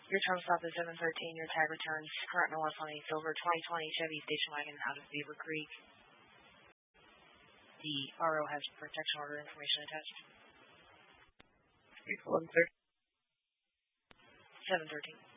Your term stop is 713. Your tag returns current no 120 silver 2020 Chevy station wagon out of Beaver Creek. The RO has protection order information attached. 713.